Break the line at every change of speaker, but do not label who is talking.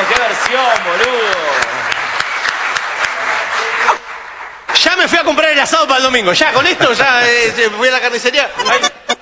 qué versión, boludo.
Ya me fui a comprar el asado para el domingo. Ya, con esto, ya fui a la carnicería. Ay.